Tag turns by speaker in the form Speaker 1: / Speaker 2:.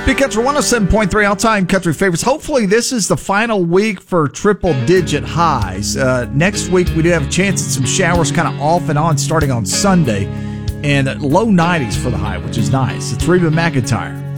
Speaker 1: Big Country 107.3, all-time country favorites. Hopefully this is the final week for triple-digit highs. Next week we do have a chance at some showers kind of off and on starting on Sunday. And low 90s for the high, which is nice. It's Reba McEntire.